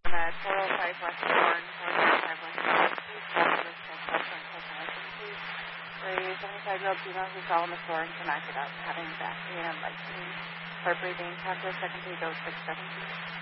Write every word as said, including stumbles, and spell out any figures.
at four oh five West Warren, four oh five West Warren, please call for this consultant consultation, please. The seventy-five-year-old female who fell on the floor and cannot get up, having back pain and leg pain, heart breathing, contact second page oh six seven.